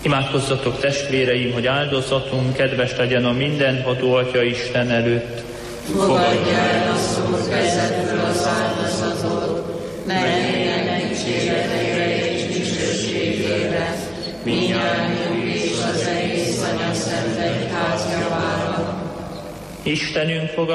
Imádkozzatok, testvéreim, hogy áldozatunk kedves legyen a mindenható Atya Isten előtt. Fogadj el a szót vezető az áldozatot, mert ilyen dicséretére és dicsőségére, mindnyájunk és az egész Anyaszent Egyház javára. Istenünk,